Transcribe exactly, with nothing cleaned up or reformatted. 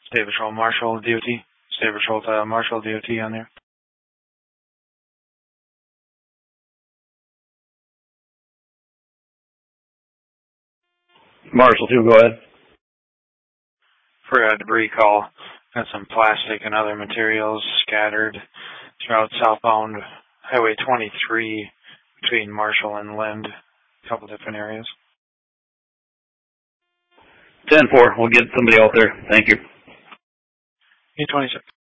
State Patrol Marshall D O T. State Patrol uh, Marshall D O T on there. Marshall two, go ahead. For a debris call, got some plastic and other materials scattered throughout southbound Highway twenty-three between Marshall and Lind, a couple different areas. ten four, we'll get somebody out there. Thank you. E twenty-six.